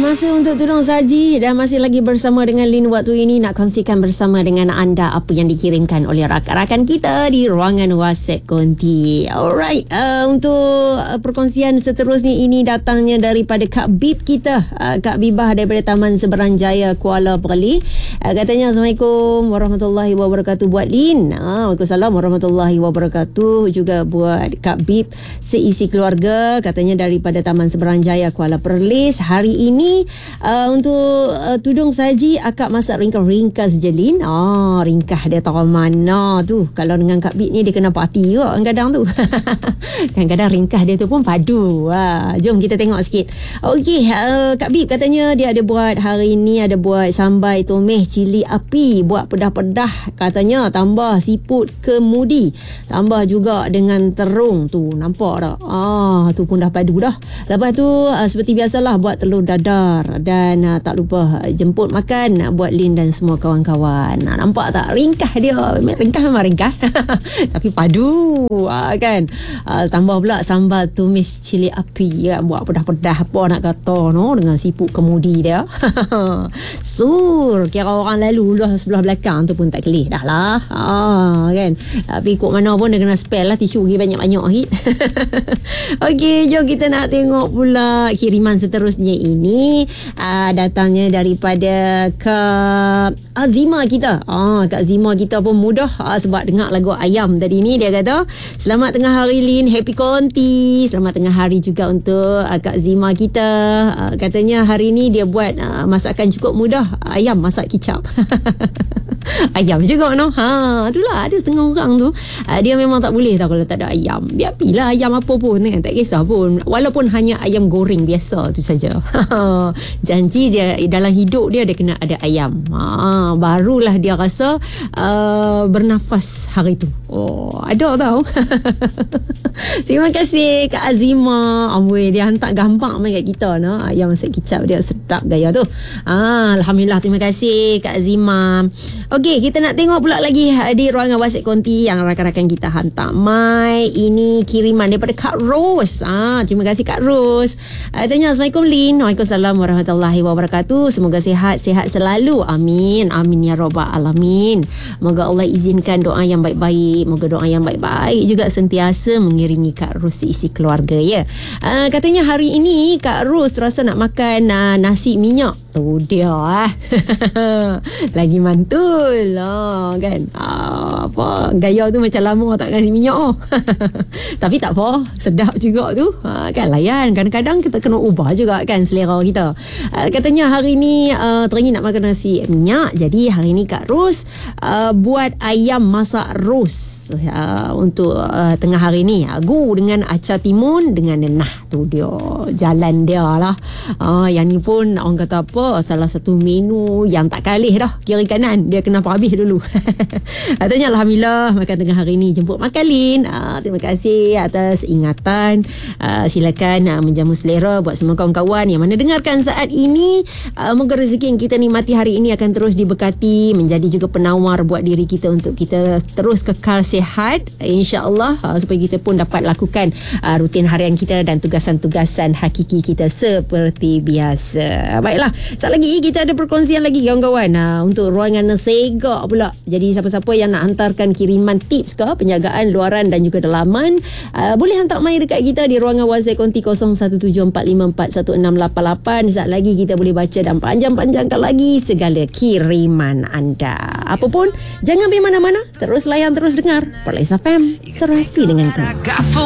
Masa untuk tudung saji dan masih lagi bersama dengan Lin waktu ini nak kongsikan bersama dengan anda apa yang dikirimkan oleh rakan-rakan kita di ruangan WhatsApp Konti. Alright, untuk perkongsian seterusnya ini datangnya daripada Kak Bib kita, Kak Bibah daripada Taman Seberang Jaya, Kuala Perlis. Katanya Assalamualaikum warahmatullahi wabarakatuh buat Lin. Waalaikumsalam warahmatullahi wabarakatuh juga buat Kak Bib seisi keluarga. Katanya daripada Taman Seberang Jaya, Kuala Perlis. Hari ini untuk tudung saji akak masak ringkas je Lin. Ringkas dia tahu mana tu. Kalau dengan Kak Bib ni dia kena parti juga kadang-kadang tu. Kadang-kadang ringkas dia tu pun padu. Jom kita tengok sikit. Okey, Kak Bib katanya dia ada buat hari ini, ada buat sambai tumis cili api, buat pedah-pedah katanya, tambah siput kemudi, tambah juga dengan terung tu. Nampak tak? Tu pun dah padu dah. Lepas tu seperti biasalah buat telur dadar dan tak lupa jemput makan buat Lin dan semua kawan-kawan. Nampak tak? Ringkas dia. Ringkas memang ringkas. Tapi padu kan. Tambah pula sambal tumis cili api, buat pedah-pedah apa nak kata no, dengan siput kemudi dia. Kira orang lalu lah sebelah belakang tu pun tak kelih dah lah. Kan. Tapi ikut mana pun dia kena spell lah tisu pergi banyak-banyak hit. Okey, jom kita nak tengok pula kiriman seterusnya ini. Datangnya daripada Kak Azima kita. Kak Azima kita pun mudah sebab dengar lagu Ayam tadi ni. Dia kata selamat tengah hari Lin, happy konti. Selamat tengah hari juga untuk Kak Azima kita. Katanya hari ni dia buat masakan cukup mudah, ayam masak kicap. Ayam juga no. Itulah ada setengah orang tu dia memang tak boleh tau kalau tak ada ayam. Biar pilah ayam apa pun kan, tak kisah pun, walaupun hanya ayam goreng biasa tu saja. Janji dia dalam hidup dia kena ada ayam. Barulah dia rasa bernafas hari tu. Ada tau. Terima kasih Kak Azima. Dia hantar gambar main kat kita no. Ayam masak kicap dia sedap gaya tu. Alhamdulillah, terima kasih Kak Azima. Okey, kita nak tengok pula lagi di ruangan WhatsApp Konti yang rakan-rakan kita hantar mai. Ini kiriman daripada Kak Ros. Terima kasih Kak Ros. Tanya Assalamualaikum Lin. Waalaikumsalam warahmatullahi wabarakatuh. Semoga sihat selalu. Amin. Amin ya rabbal alamin. Moga Allah izinkan doa yang baik-baik. Moga doa yang baik-baik juga sentiasa mengiringi Kak Ros isi keluarga ya. Katanya hari ini Kak Ros rasa nak makan nasi minyak. Tu dia lagi mantul kan. Apa gaya tu macam lama tak kasi minyak. Tapi tak apa, sedap juga tu kan. Layan, kadang-kadang kita kena ubah juga kan selera kita. Katanya hari ni teringin nak makan nasi minyak, jadi hari ni Kak Ros buat ayam masak ros untuk tengah hari ni. Agu dengan acar timun dengan nenah. Tu dia jalan dia lah. Yang ni pun orang kata apa, salah satu menu yang tak kalih dah. Kiri kanan dia kena habis dulu. Katanya Alhamdulillah makan tengah hari ni, jemput makan Lin. Terima kasih atas ingatan. Silakan menjamu selera buat semua kawan-kawan yang mana dengarkan saat ini. Moga rezeki yang kita nikmati hari ini akan terus diberkati, menjadi juga penawar buat diri kita untuk kita terus kekal sihat insya-Allah, supaya kita pun dapat lakukan rutin harian kita dan tugasan-tugasan hakiki kita seperti biasa. Baiklah, sekejap lagi kita ada perkongsian lagi kawan-kawan untuk ruangan Segak pula. Jadi siapa-siapa yang nak hantarkan kiriman tips ke penjagaan luaran dan juga dalaman, boleh hantar mail dekat kita di ruangan WhatsApp Konti 0174541688. Sekejap lagi kita boleh baca dan panjang-panjangkan lagi segala kiriman anda. Apa pun jangan pergi mana-mana, terus layan, terus dengar Perlis FM, serasi denganku.